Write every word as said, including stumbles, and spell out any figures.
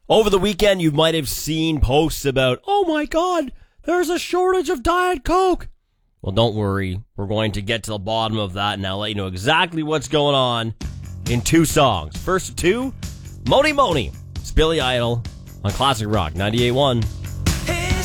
Over the weekend, you might have seen posts about, oh my God, there's a shortage of Diet Coke. Well, don't worry. We're going to get to the bottom of that, and I'll let you know exactly what's going on in two songs. First of two, Moni Moni. It's Billy Idol on Classic Rock ninety-eight point one.